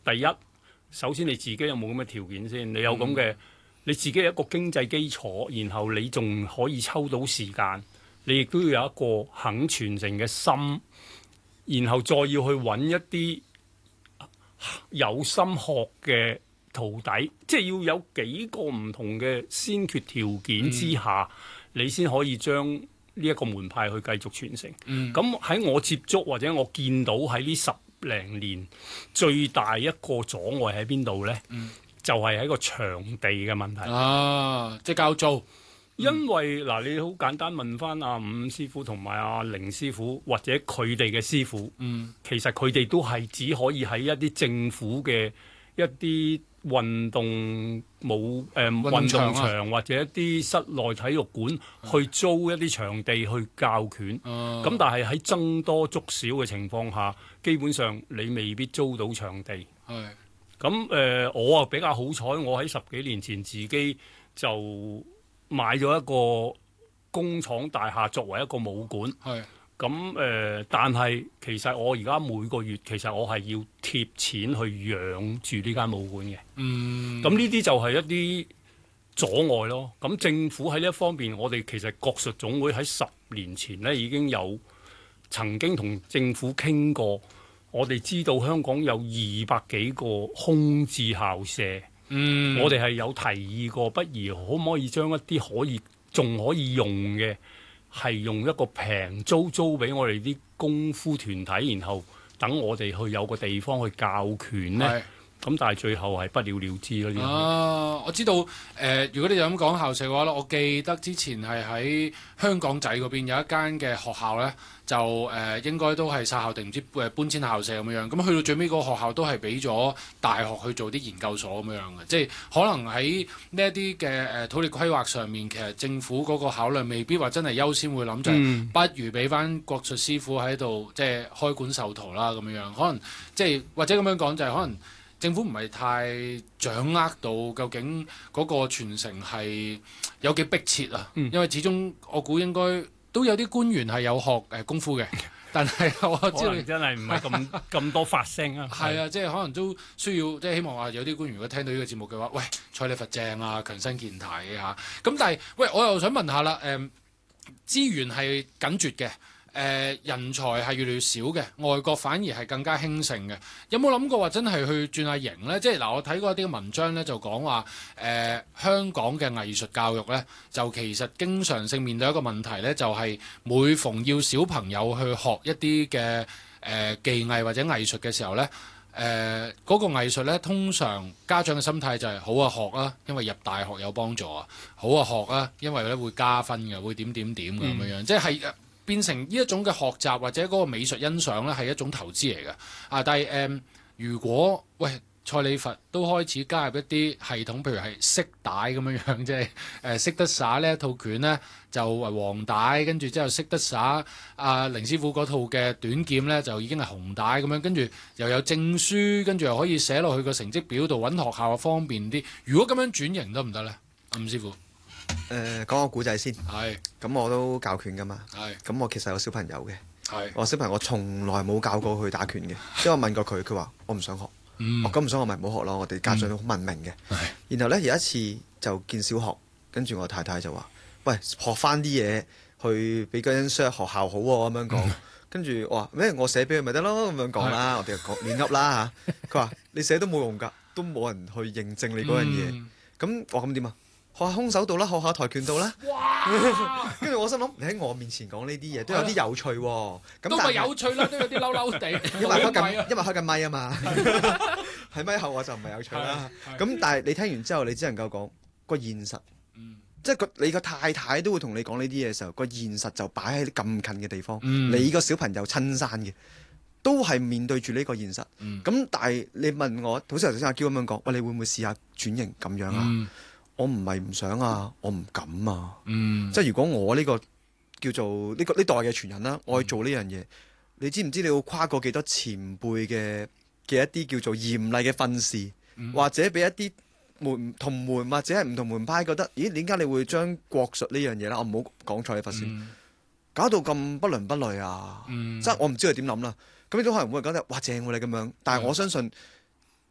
第一，首先你自己有冇咁嘅條件先？你有咁嘅，你自己有一個經濟基礎，然後你仲可以抽到時間，你亦都要有一個肯傳承嘅心，然後再要去揾一啲有心學嘅徒弟，即係要有幾個唔同嘅先決條件之下，你先可以將呢一個門派去繼續傳承。咁喺我接觸或者我見到喺呢10年最大一個阻礙喺邊度呢？就係喺個場地嘅問題。 即係交租。 因為嗱，你好簡單問翻阿伍師傅同埋阿凌師傅，或者佢哋嘅師傅，其實佢哋都係只可以喺一啲政府嘅一啲運動運動場或者一啲室內體育館去租一啲場地去教拳。咁但係喺僧多粥少嘅情況下，基本上你未必租到場地。咁我啊比較好彩，我喺10幾年前自己就買咗一個工廠大廈作為一個武館。咁但係其實我而家每個月其實我係要貼錢去養住呢間武館嘅。咁呢啲就係一啲阻礙咯。咁政府喺呢一方面，我哋其實國術總會喺10年前呢已經有曾經同政府傾過。我哋知道香港有200幾個空置校舍。我哋係有提議過，不如可唔可以將一啲仲可以用嘅，係用一個平租俾我哋啲功夫團體，然後等我哋去有個地方去教拳呢？咁但係最後係不了了之咯。 我知道如果你就咁講校舍嘅話咧，我記得之前係喺香港仔嗰邊有一間嘅學校咧，就應該都係殺校定唔知搬遷校舍咁樣。咁去到最尾嗰個學校都係俾咗大學去做啲研究所咁樣嘅，即係可能喺呢一啲嘅土地規劃上面，其實政府嗰個考慮未必話真係優先會諗，就係不如俾翻國術師傅喺度即係開館授徒啦咁樣。可能即係或者咁樣講就係可能。政府唔係太掌握到究竟嗰個傳承係有幾迫切啊？因為始終我估應該都有啲官員係有學功夫嘅，但係我知道真係唔係咁多發聲啊。 係啊，即係可能都需要，即係希望話有啲官員如果聽到呢個節目嘅話，喂，蔡李佛正啊，強身健體嚇。咁但係喂，我又想問下啦，資源係緊絀嘅。人才係越嚟越少嘅，外國反而係更加興盛嘅。有冇諗過話真係去轉下型呢？即係嗱，我睇過一啲文章呢，就講話香港嘅藝術教育呢，就其實經常性面對一個問題呢，就係每逢要小朋友去學一啲嘅技藝或者藝術嘅時候呢，嗰個藝術呢，通常家長嘅心態就係好啊學啊，因為入大學有幫助啊；好啊學啊，因為咧會加分嘅，會點點點咁樣，即係。變成呢一種嘅學習或者嗰個美術欣賞咧，係一種投資嚟嘅。但係如果喂蔡李佛都開始加入一啲系統，譬如係色帶咁樣，即係識得耍呢一套拳呢，就黃帶，跟住之後識得耍凌師傅嗰套嘅短劍呢，就已經係紅帶咁樣，跟住又有證書，跟住又可以寫落去個成績表度，揾學校方便啲。如果咁樣轉型得唔得呢？伍師傅？ 講個古仔先，咁我都教拳噶嘛，咁我其實有小朋友嘅，我小朋友我從來冇教過佢打拳嘅，因為我問過佢，佢話我唔想學，我咁唔想我咪唔好學咯，我哋家長都好文明嘅。然後呢，有一次就見小學，跟住我太太就話：喂，學翻啲嘢去俾嗰間學校好喎，咁樣講。跟住我話咩？我寫俾佢咪得咯，咁樣講啦，我哋就亂噏啦嚇。佢話你寫都冇用㗎，都冇人去認證你嗰樣嘢。咁我咁點啊？學下空手道啦，學下跆拳道啦。跟住我心諗，你喺我面前講呢啲嘢都有啲有趣喎。 都係有趣啦，都有啲嬲嬲地。 因為開緊咪啊嘛，喺咪後我就唔係有趣啦。咁但係你聽完之後，你只能夠講個現實。即係你個太太都會同你講呢啲嘢嘅時候，個現實就擺喺咁近嘅地方。你個小朋友親生嘅，都係面對住呢個現實。咁但係你問我，好似頭先阿嬌咁樣講，喂，你會唔會試下轉型咁樣啊？我唔係唔想啊，我唔敢啊。即係如果我呢個叫做呢代嘅傳人啦，我去做呢樣嘢，你知唔知你要跨過幾多前輩嘅一啲叫做嚴厲嘅訓示，或者俾一啲同門或者係唔同門派覺得，咦，點解你會將國術呢樣嘢啦？我唔好講蔡李佛先，搞到咁不倫不類啊！即係我唔知佢點諗啦。咁亦都可能會覺得哇正喎你咁樣，但係我相信